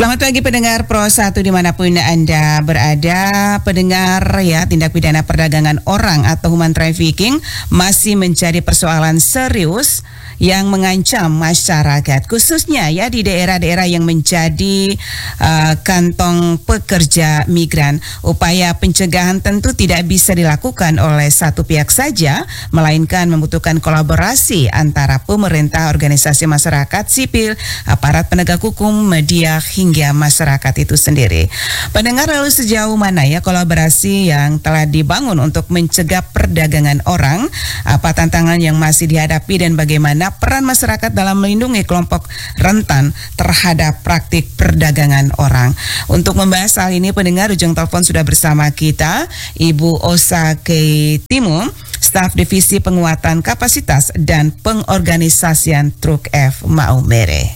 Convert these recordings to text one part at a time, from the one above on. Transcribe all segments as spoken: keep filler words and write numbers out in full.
Selamat pagi pendengar Pro satu dimanapun Anda berada. Pendengar ya, tindak pidana perdagangan orang atau human trafficking masih menjadi persoalan serius yang mengancam masyarakat, khususnya ya di daerah-daerah yang menjadi uh, kantong pekerja migran. Upaya pencegahan tentu tidak bisa dilakukan oleh satu pihak saja, melainkan membutuhkan kolaborasi antara pemerintah, organisasi masyarakat sipil, aparat penegak hukum, media, hingga masyarakat itu sendiri. Pendengar, lalu sejauh mana ya kolaborasi yang telah dibangun untuk mencegah perdagangan orang? Apa tantangan yang masih dihadapi dan bagaimana peran masyarakat dalam melindungi kelompok rentan terhadap praktik perdagangan orang? Untuk membahas hal ini, pendengar, ujung telepon sudah bersama kita Ibu Osa Keitimo, staf divisi penguatan kapasitas dan pengorganisasian Truk F Maumere.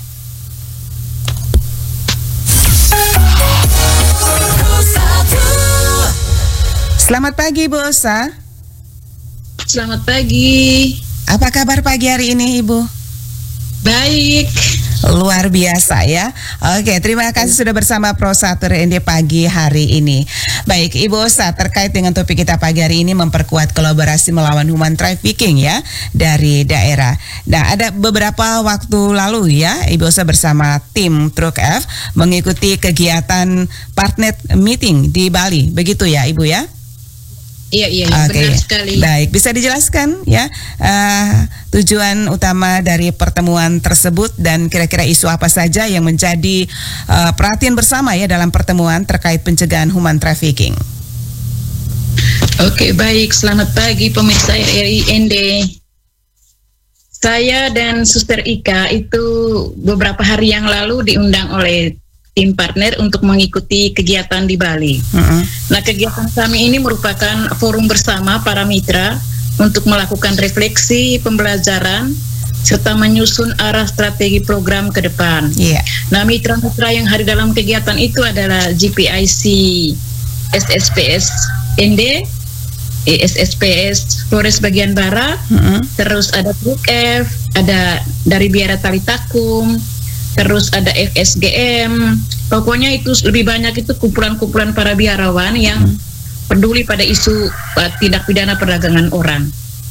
Selamat pagi, Ibu Osa. Selamat pagi. Apa kabar pagi hari ini, Ibu? Baik. Luar biasa ya. Oke, terima kasih sudah bersama Pro satu R N D pagi hari ini. Baik, Ibu Osa, terkait dengan topik kita pagi hari ini, memperkuat kolaborasi melawan human trafficking ya dari daerah. Nah, ada beberapa waktu lalu ya, Ibu Osa bersama tim Truk F mengikuti kegiatan partner meeting di Bali. Begitu ya, Ibu ya? Iya, iya, iya, okay. Benar sekali. Baik, bisa dijelaskan ya uh, tujuan utama dari pertemuan tersebut dan kira-kira isu apa saja yang menjadi uh, perhatian bersama ya dalam pertemuan terkait pencegahan human trafficking? Oke, baik. Selamat pagi pemirsa R I N D. Saya dan Suster Ika itu beberapa hari yang lalu diundang oleh tim partner untuk mengikuti kegiatan di Bali. Uh-huh. Nah, kegiatan kami ini merupakan forum bersama para mitra untuk melakukan refleksi, pembelajaran, serta menyusun arah strategi program ke depan. Yeah. Nah, mitra-mitra yang hadir dalam kegiatan itu adalah G P I C S S P S N D, E S S P S Flores bagian Barat, uh-huh. Terus ada Truk F, ada dari Biara Talitakum, terus ada F S G M. Pokoknya itu lebih banyak itu kumpulan-kumpulan para biarawan yang hmm. peduli pada isu uh, tindak pidana perdagangan orang.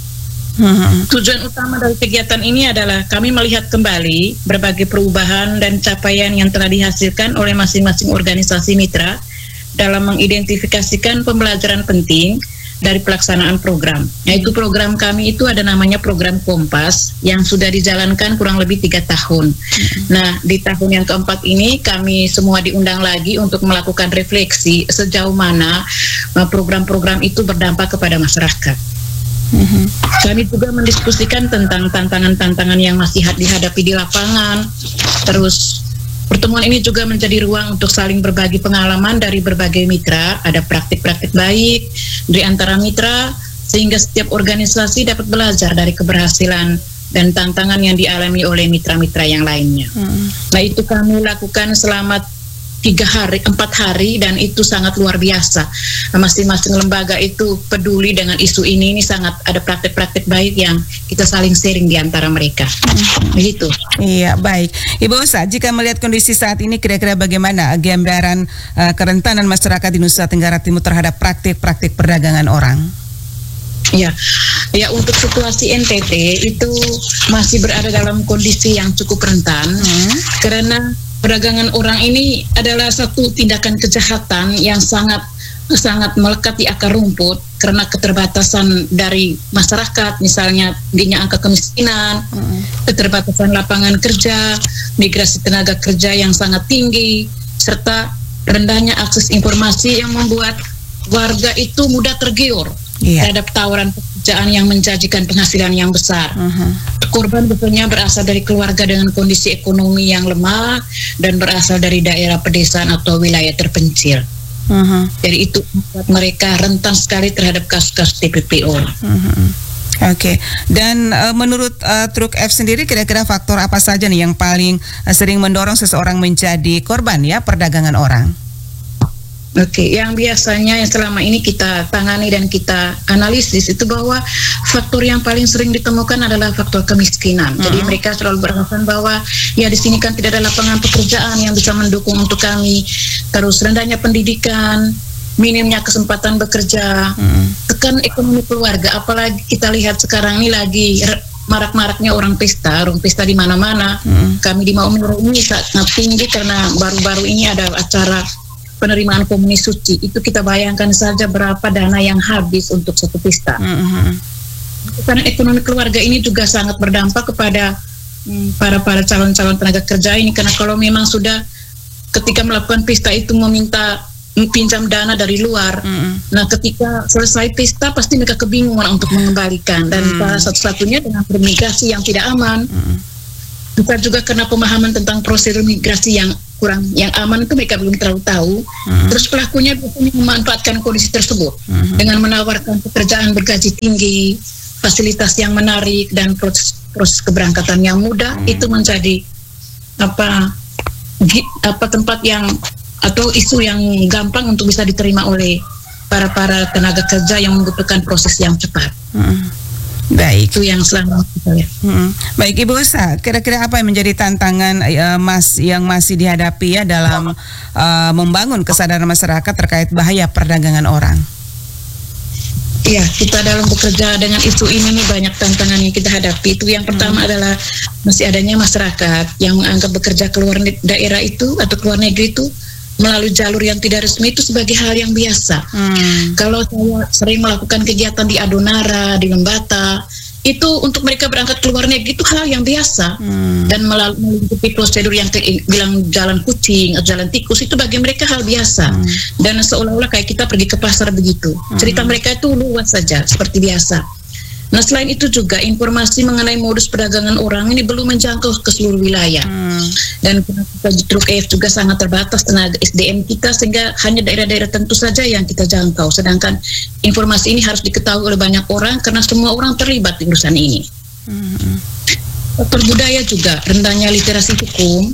Hmm. Tujuan utama dari kegiatan ini adalah kami melihat kembali berbagai perubahan dan capaian yang telah dihasilkan oleh masing-masing organisasi mitra dalam mengidentifikasikan pembelajaran penting dari pelaksanaan program. Yaitu program kami itu ada namanya program Kompas yang sudah dijalankan kurang lebih tiga tahun. Mm-hmm. Nah, di tahun yang keempat ini kami semua diundang lagi untuk melakukan refleksi sejauh mana program-program itu berdampak kepada masyarakat. Mm-hmm. Kami juga mendiskusikan tentang tantangan-tantangan yang masih dihadapi di lapangan. Terus pertemuan ini juga menjadi ruang untuk saling berbagi pengalaman dari berbagai mitra, ada praktik-praktik baik dari antara mitra, sehingga setiap organisasi dapat belajar dari keberhasilan dan tantangan yang dialami oleh mitra-mitra yang lainnya. Hmm. Nah, itu kami lakukan selama tiga hari, empat hari, dan itu sangat luar biasa. Masing-masing lembaga itu peduli dengan isu ini, ini sangat ada praktek-praktek baik yang kita saling sharing di antara mereka. Hmm. Begitu. Iya, baik. Ibu Osa, jika melihat kondisi saat ini, kira-kira bagaimana gambaran uh, kerentanan masyarakat di Nusa Tenggara Timur terhadap praktik-praktik perdagangan orang? Ya, ya untuk situasi N T T itu masih berada dalam kondisi yang cukup rentan, hmm. karena perdagangan orang ini adalah satu tindakan kejahatan yang sangat sangat melekat di akar rumput karena keterbatasan dari masyarakat, misalnya tingginya angka kemiskinan, hmm. keterbatasan lapangan kerja, migrasi tenaga kerja yang sangat tinggi, serta rendahnya akses informasi yang membuat warga itu mudah tergiur yeah. terhadap tawaran pekerjaan yang menjanjikan penghasilan yang besar. Uh-huh. Korban biasanya berasal dari keluarga dengan kondisi ekonomi yang lemah dan berasal dari daerah pedesaan atau wilayah terpencil. Uh-huh. Jadi itu membuat mereka rentan sekali terhadap kasus-kasus T P P O. Uh-huh. Oke, okay. Dan uh, menurut uh, Truk F sendiri, kira-kira faktor apa saja nih yang paling uh, sering mendorong seseorang menjadi korban ya perdagangan orang? Oke, yang biasanya yang selama ini kita tangani dan kita analisis itu bahwa faktor yang paling sering ditemukan adalah faktor kemiskinan. Mm-hmm. Jadi mereka selalu beralasan bahwa ya di sini kan tidak ada lapangan pekerjaan yang bisa mendukung untuk kami. Terus rendahnya pendidikan, minimnya kesempatan bekerja, mm-hmm. tekan ekonomi keluarga. Apalagi kita lihat sekarang ini lagi marak-maraknya orang pesta, orang pesta di mana-mana. Mm-hmm. Kami di Maumere ini sangat tinggi karena baru-baru ini ada acara penerimaan komuni suci. Itu kita bayangkan saja berapa dana yang habis untuk satu pesta. Mm-hmm. Karena ekonomi keluarga ini juga sangat berdampak kepada hmm, para para calon-calon tenaga kerja ini, karena kalau memang sudah ketika melakukan pesta itu meminta pinjam dana dari luar, mm-hmm. nah ketika selesai pesta pasti mereka kebingungan untuk mengembalikan, dan mm-hmm. salah satu-satunya dengan bermigrasi yang tidak aman. Mm-hmm. Bukan juga karena pemahaman tentang prosedur migrasi yang kurang, yang aman itu mereka belum terlalu tahu. Mm-hmm. Terus pelakunya biasanya memanfaatkan kondisi tersebut mm-hmm. dengan menawarkan pekerjaan bergaji tinggi, fasilitas yang menarik, dan proses, proses keberangkatan yang mudah. Mm-hmm. Itu menjadi apa apa tempat yang atau isu yang gampang untuk bisa diterima oleh para para tenaga kerja yang membutuhkan proses yang cepat. Mm-hmm. Baik. Itu yang selama kita lihat. Hmm. Baik Ibu Usa, kira-kira apa yang menjadi tantangan uh, mas yang masih dihadapi ya dalam uh, membangun kesadaran masyarakat terkait bahaya perdagangan orang? Iya, kita dalam bekerja dengan isu ini nih banyak tantangan yang kita hadapi. Itu yang pertama hmm. adalah masih adanya masyarakat yang menganggap bekerja keluar daerah itu atau keluar negeri itu melalui jalur yang tidak resmi itu sebagai hal yang biasa. Hmm. Kalau saya sering melakukan kegiatan di Adonara, di Lembata, itu untuk mereka berangkat ke luar negeri itu hal yang biasa. Hmm. Dan melalui prosedur yang ke, bilang jalan kucing, jalan tikus, itu bagi mereka hal biasa. Hmm. Dan seolah-olah kayak kita pergi ke pasar begitu. Hmm. Cerita mereka itu luas saja, seperti biasa. Nah, selain itu juga informasi mengenai modus perdagangan orang ini belum menjangkau ke seluruh wilayah. Hmm. Dan kita di Truk E F juga sangat terbatas tenaga S D M kita, sehingga hanya daerah-daerah tentu saja yang kita jangkau. Sedangkan informasi ini harus diketahui oleh banyak orang karena semua orang terlibat di urusan ini. Hmm. Faktor budaya juga, rendahnya literasi hukum,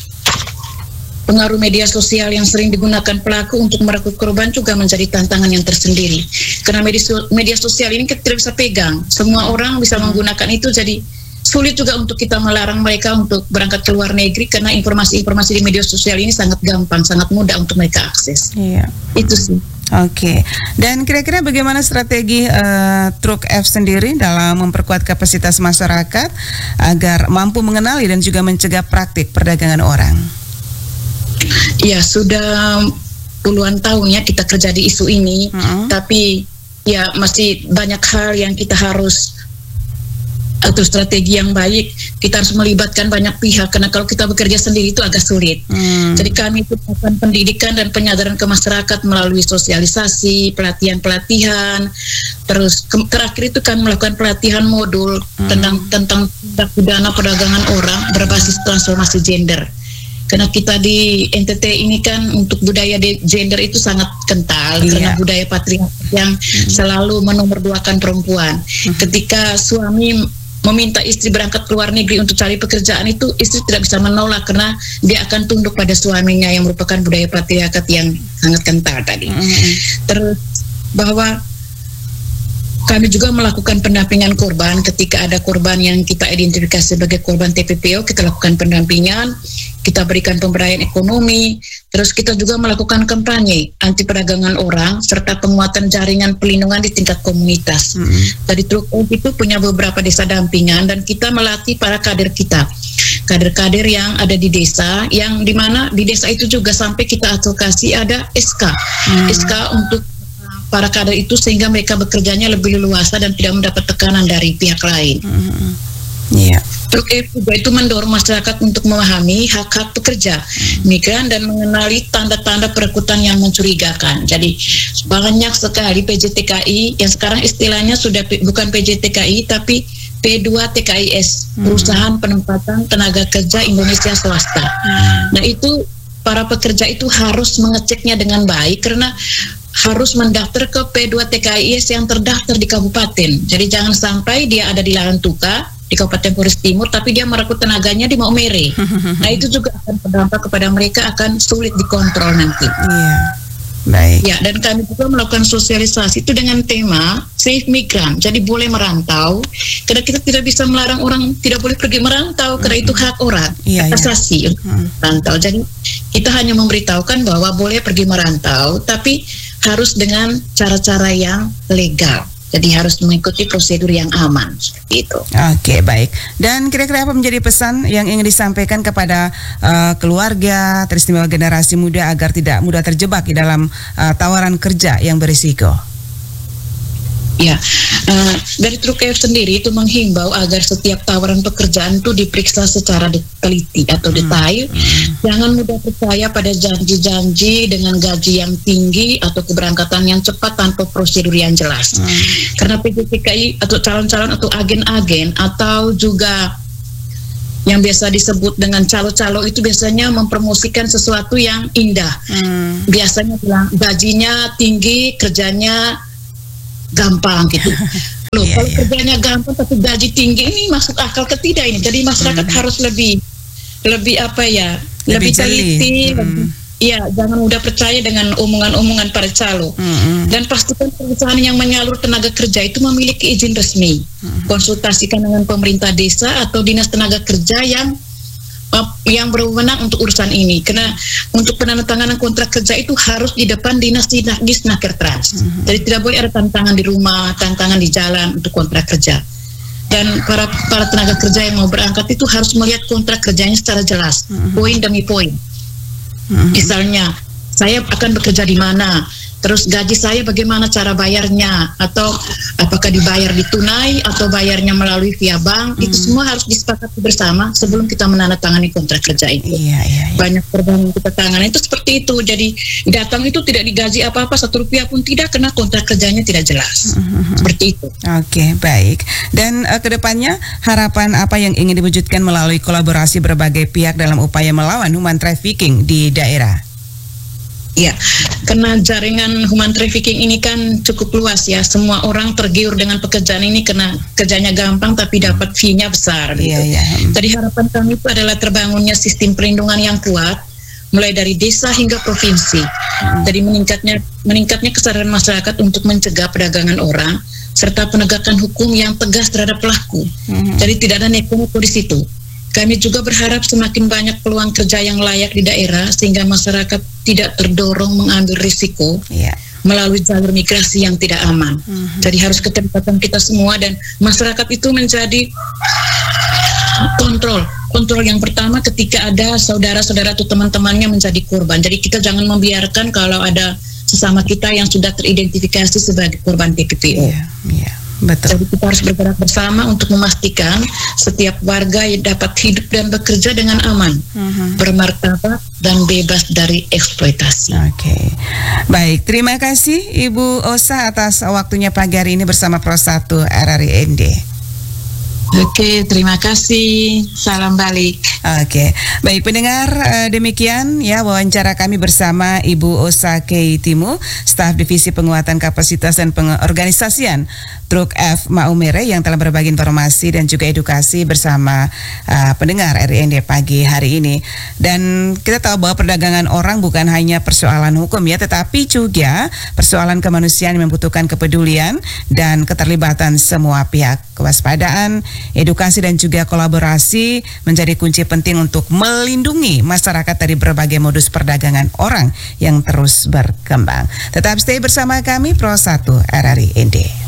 pengaruh media sosial yang sering digunakan pelaku untuk merekrut korban juga menjadi tantangan yang tersendiri. Karena media, media sosial ini kita tidak bisa pegang. Semua orang bisa menggunakan itu, jadi sulit juga untuk kita melarang mereka untuk berangkat ke luar negeri karena informasi-informasi di media sosial ini sangat gampang, sangat mudah untuk mereka akses. Iya. Itu sih. Oke. Dan kira-kira bagaimana strategi uh, Truk F sendiri dalam memperkuat kapasitas masyarakat agar mampu mengenali dan juga mencegah praktik perdagangan orang? Ya, sudah puluhan tahun ya kita kerja di isu ini, uh-huh. tapi ya masih banyak hal yang kita harus, atau strategi yang baik, kita harus melibatkan banyak pihak, karena kalau kita bekerja sendiri itu agak sulit. Hmm. Jadi kami itu melakukan pendidikan dan penyadaran ke masyarakat melalui sosialisasi, pelatihan-pelatihan, terus ke- terakhir itu kami melakukan pelatihan modul hmm. tentang tentang tindak pidana perdagangan orang berbasis transformasi gender. Karena kita di N T T ini kan untuk budaya gender itu sangat kental, yeah. karena budaya patriarki yang hmm. selalu menomorduakan perempuan. Hmm. Ketika suami meminta istri berangkat ke luar negeri untuk cari pekerjaan, itu istri tidak bisa menolak karena dia akan tunduk pada suaminya yang merupakan budaya patriarkat yang sangat kental tadi. Mm-hmm. Terus bahwa kami juga melakukan pendampingan korban ketika ada korban yang kita identifikasi sebagai korban T P P O, kita lakukan pendampingan, kita berikan pemberdayaan ekonomi, terus kita juga melakukan kampanye anti perdagangan orang serta penguatan jaringan pelindungan di tingkat komunitas. Mm-hmm. Dari Truk itu punya beberapa desa dampingan dan kita melatih para kader kita, kader-kader yang ada di desa, yang dimana di desa itu juga sampai kita advokasi ada S K, mm-hmm. S K untuk para kader itu sehingga mereka bekerjanya lebih leluasa dan tidak mendapat tekanan dari pihak lain. Mm-hmm. Yeah. Truk E juga itu mendorong masyarakat untuk memahami hak-hak pekerja migran dan mengenali tanda-tanda perekrutan yang mencurigakan. Jadi banyak sekali P J T K I yang sekarang istilahnya sudah bukan P J T K I tapi P dua T K I S, hmm. Perusahaan Penempatan Tenaga Kerja Indonesia Swasta. Hmm. Nah itu para pekerja itu harus mengeceknya dengan baik karena harus mendaftar ke P dua T K I S yang terdaftar di kabupaten. Jadi jangan sampai dia ada di Larantuka, di Kabupaten Flores Timur, tapi dia merekrut tenaganya di Maumere. Nah itu juga akan berdampak kepada mereka, akan sulit dikontrol nanti. Iya. Baik. Ya, dan kami juga melakukan sosialisasi itu dengan tema Safe Migran. Jadi boleh merantau, karena kita tidak bisa melarang orang tidak boleh pergi merantau, karena itu hak orang, Iya, hak asasi untuk merantau. Jadi kita hanya memberitahukan bahwa boleh pergi merantau, tapi harus dengan cara-cara yang legal. Jadi harus mengikuti prosedur yang aman, seperti itu. Oke, baik. Dan kira-kira apa menjadi pesan yang ingin disampaikan kepada uh, keluarga, teristimewa generasi muda agar tidak mudah terjebak di dalam uh, tawaran kerja yang berisiko? Ya, uh, dari True K F sendiri itu menghimbau agar setiap tawaran pekerjaan itu diperiksa secara teliti atau detail. Hmm. Jangan mudah percaya pada janji-janji dengan gaji yang tinggi atau keberangkatan yang cepat tanpa prosedur yang jelas. Hmm. Karena P J T K I atau calon-calon atau agen-agen atau juga yang biasa disebut dengan calo-calo itu biasanya mempromosikan sesuatu yang indah. Hmm. Biasanya bilang gajinya tinggi, kerjanya gampang gitu. Loh, yeah, kalau yeah. kerjanya gampang tapi gaji tinggi, ini masuk akal ke tidak ini? Jadi masyarakat mm. harus lebih lebih apa ya? Lebih, lebih teliti, mm. lebih, ya jangan mudah percaya dengan omongan-omongan para calo. Mm-hmm. Dan pastikan perusahaan yang menyalur tenaga kerja itu memiliki izin resmi. Mm. Konsultasikan dengan pemerintah desa atau dinas tenaga kerja yang yang berwenang untuk urusan ini, karena untuk penandatanganan kontrak kerja itu harus di depan dinas Disnaker Trans. Mm-hmm. Jadi tidak boleh ada tantangan di rumah, tantangan di jalan untuk kontrak kerja. Dan para para tenaga kerja yang mau berangkat itu harus melihat kontrak kerjanya secara jelas, mm-hmm. poin demi poin. Mm-hmm. Misalnya, saya akan bekerja di mana, terus gaji saya bagaimana cara bayarnya, atau apakah dibayar di tunai atau bayarnya melalui via bank, hmm. itu semua harus disepakati bersama sebelum kita menandatangani kontrak kerja itu. Iya, iya, iya. Banyak perubahan yang kita tangani itu seperti itu. Jadi datang itu tidak digaji apa-apa, satu rupiah pun tidak, karena kontrak kerjanya tidak jelas. Hmm. Seperti itu. Oke, baik. Dan uh, kedepannya harapan apa yang ingin diwujudkan melalui kolaborasi berbagai pihak dalam upaya melawan human trafficking di daerah? Ya, karena jaringan human trafficking ini kan cukup luas ya. Semua orang tergiur dengan pekerjaan ini karena kerjanya gampang tapi dapat fee-nya besar. Gitu. Yeah, yeah. Jadi harapan kami itu adalah terbangunnya sistem perlindungan yang kuat, mulai dari desa hingga provinsi. Hmm. Jadi meningkatnya meningkatnya kesadaran masyarakat untuk mencegah perdagangan orang, serta penegakan hukum yang tegas terhadap pelaku. Hmm. Jadi tidak ada neko-neko di situ. Kami juga berharap semakin banyak peluang kerja yang layak di daerah sehingga masyarakat tidak terdorong mengambil risiko yeah. melalui jalur migrasi yang tidak aman. Mm-hmm. Jadi harus keterlibatan kita semua dan masyarakat itu menjadi kontrol. Kontrol yang pertama ketika ada saudara-saudara atau teman-temannya menjadi korban. Jadi kita jangan membiarkan kalau ada sesama kita yang sudah teridentifikasi sebagai korban T P P O. Yeah, yeah. Betul. Jadi kita harus bergerak bersama untuk memastikan setiap warga dapat hidup dan bekerja dengan aman, uh-huh. bermartabat dan bebas dari eksploitasi. Oke, okay. Baik. Terima kasih Ibu Osa atas waktunya pagi hari ini bersama Pro satu R R I N D. Oke, terima kasih. Salam balik. Oke, baik pendengar, uh, demikian ya wawancara kami bersama Ibu Osa K. Timu, staf divisi penguatan kapasitas dan pengorganisasian Truk F Maumere yang telah berbagi informasi dan juga edukasi bersama uh, pendengar R I N D pagi hari ini. Dan kita tahu bahwa perdagangan orang bukan hanya persoalan hukum ya, tetapi juga persoalan kemanusiaan yang membutuhkan kepedulian dan keterlibatan semua pihak. Kewaspadaan, edukasi dan juga kolaborasi menjadi kunci penting untuk melindungi masyarakat dari berbagai modus perdagangan orang yang terus berkembang. Tetap stay bersama kami Pro satu R R I N D.